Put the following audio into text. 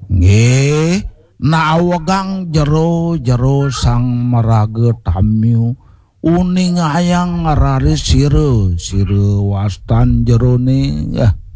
Nggih, nawegang jero sang maraga tamyu uning ayang ngarari sire wastan jerone